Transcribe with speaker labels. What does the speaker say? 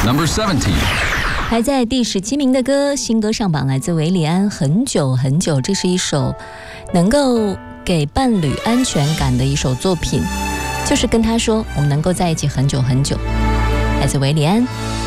Speaker 1: Number 17.
Speaker 2: 排在第17名的歌，新歌上榜，来自韦礼安《很久很久》，这是一首能够给伴侣安全感的一首作品，就是跟他说我们能够在一起很久很久，来自韦礼安。